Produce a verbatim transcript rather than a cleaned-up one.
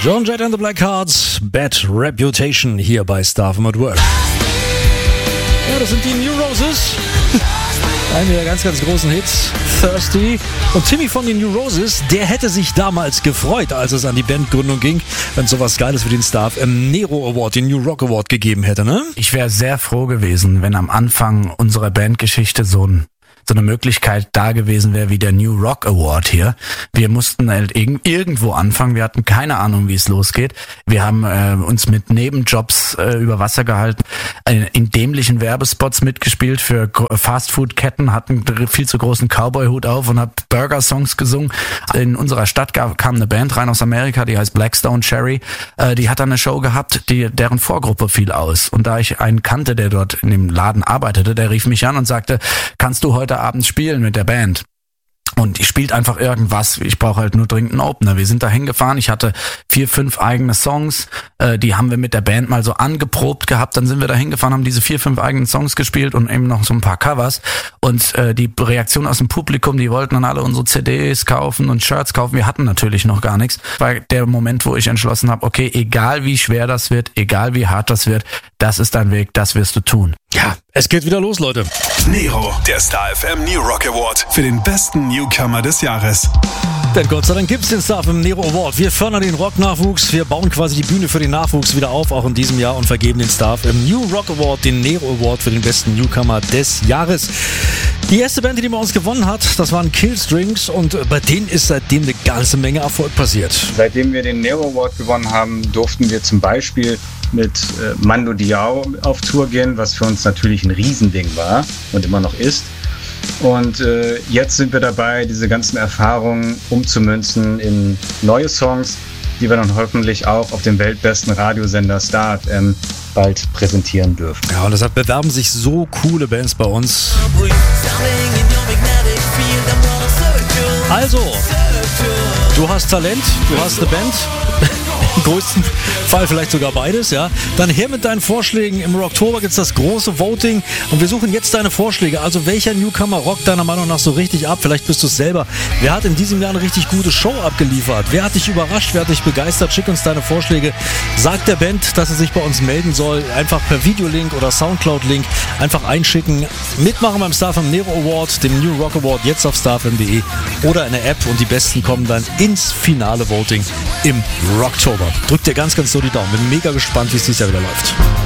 Joan Jett and the Blackhearts, Bad Reputation hier bei Starfm at Work. Ja, das sind die New Roses. Einer der ganz, ganz großen Hits, Thirsty. Und Timmy von den New Roses, der hätte sich damals gefreut, als es an die Bandgründung ging, wenn es sowas Geiles wie den Starfm Nero Award, den New Rock Award gegeben hätte, ne? Ich wäre sehr froh gewesen, wenn am Anfang unserer Bandgeschichte so ein so eine Möglichkeit da gewesen wäre wie der New Rock Award hier. Wir mussten halt irg- irgendwo anfangen. Wir hatten keine Ahnung, wie es losgeht. Wir haben äh, uns mit Nebenjobs äh, über Wasser gehalten, äh, in dämlichen Werbespots mitgespielt für Fastfood-Ketten, hatten viel zu großen Cowboy-Hut auf und hab Burger-Songs gesungen. In unserer Stadt gab, kam eine Band rein aus Amerika, die heißt Blackstone Cherry. Äh, die hat dann eine Show gehabt, die deren Vorgruppe fiel aus. Und da ich einen kannte, der dort in dem Laden arbeitete, der rief mich an und sagte, kannst du heute abends spielen mit der Band? Und ich spielt einfach irgendwas. Ich brauche halt nur dringend einen Opener. Wir sind da hingefahren. Ich hatte vier, fünf eigene Songs. Äh, die haben wir mit der Band mal so angeprobt gehabt. Dann sind wir da hingefahren, haben diese vier, fünf eigenen Songs gespielt und eben noch so ein paar Covers. Und äh, die Reaktion aus dem Publikum, die wollten dann alle unsere C Ds kaufen und Shirts kaufen. Wir hatten natürlich noch gar nichts. War der Moment, wo ich entschlossen habe, okay, egal wie schwer das wird, egal wie hart das wird, das ist dein Weg, das wirst du tun. Ja, es geht wieder los, Leute. Nero, der Starfm New Rock Award für den besten Newcomer des Jahres. Denn Gott sei Dank gibt's den Starfm Nero Award. Wir fördern den Rock-Nachwuchs, wir bauen quasi die Bühne für den Nachwuchs wieder auf, auch in diesem Jahr, und vergeben den Starfm New Rock Award, den Nero Award für den besten Newcomer des Jahres. Die erste Band, die bei uns gewonnen hat, das waren Killstrings, und bei denen ist seitdem eine ganze Menge Erfolg passiert. Seitdem wir den Nero Award gewonnen haben, durften wir zum Beispiel mit äh, Mando Diao auf Tour gehen, was für uns natürlich ein Riesending war und immer noch ist. Und äh, jetzt sind wir dabei, diese ganzen Erfahrungen umzumünzen in neue Songs, die wir dann hoffentlich auch auf dem weltbesten Radiosender Starfm bald präsentieren dürfen. Ja, und deshalb bewerben sich so coole Bands bei uns. Also, du hast Talent, du hast eine Band, im größten Fall vielleicht sogar beides, ja. Dann her mit deinen Vorschlägen. Im Oktober gibt es das große Voting und wir suchen jetzt deine Vorschläge. Also welcher Newcomer rockt deiner Meinung nach so richtig ab? Vielleicht bist du es selber. Wer hat in diesem Jahr eine richtig gute Show abgeliefert? Wer hat dich überrascht? Wer hat dich begeistert? Schick uns deine Vorschläge. Sag der Band, dass sie sich bei uns melden soll. Einfach per Videolink oder Soundcloud-Link einfach einschicken. Mitmachen beim Starfm Nero Award, dem New Rock Award, jetzt auf starfm punkt de oder in der App, und die Besten kommen dann ins finale Voting im Rocktober. Drückt dir ganz, ganz so die Daumen. Bin mega gespannt, wie es dieses Jahr wieder läuft.